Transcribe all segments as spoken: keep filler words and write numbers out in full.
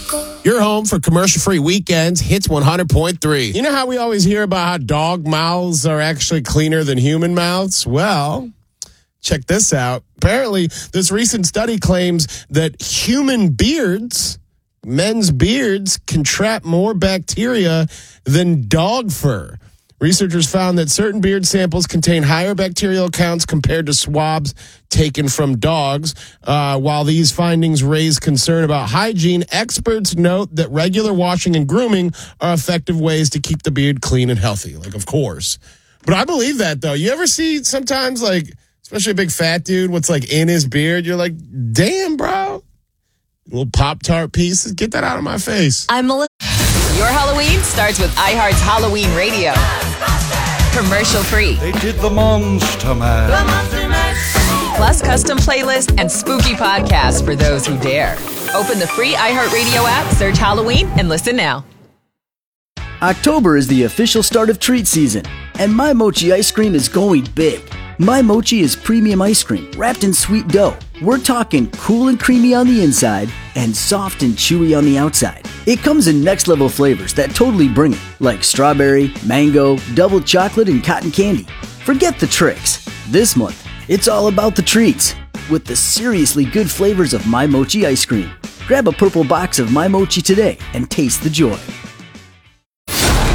You're home for commercial-free weekends, Hits one hundred point three. You know how we always hear about how dog mouths are actually cleaner than human mouths? Well, check this out. Apparently, this recent study claims that human beards, men's beards, can trap more bacteria than dog fur. Researchers found that certain beard samples contain higher bacterial counts compared to swabs taken from dogs. Uh, while these findings raise concern about hygiene, experts note that regular washing and grooming are effective ways to keep the beard clean and healthy. Like, of course. But I believe that, though. You ever see sometimes, like, especially a big fat dude, what's, like, in his beard? You're like, damn, bro. Little Pop-Tart pieces. Get that out of my face. I'm Melissa. Your Halloween starts with iHeart's Halloween Radio. Commercial free. They did the Monster Mash. The Monster Mash. Plus custom playlist and spooky podcasts for those who dare. Open the free iHeartRadio app, search Halloween, and listen now. October is the official start of treat season, and My Mochi ice cream is going big. My Mochi is premium ice cream wrapped in sweet dough. We're talking cool and creamy on the inside and soft and chewy on the outside. It comes in next level flavors that totally bring it, like strawberry, mango, double chocolate, and cotton candy. Forget the tricks. This month, it's all about the treats with the seriously good flavors of My Mochi ice cream. Grab a purple box of My Mochi today and taste the joy.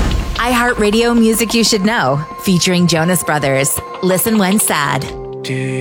iHeartRadio Music You Should Know, featuring Jonas Brothers. Listen when sad.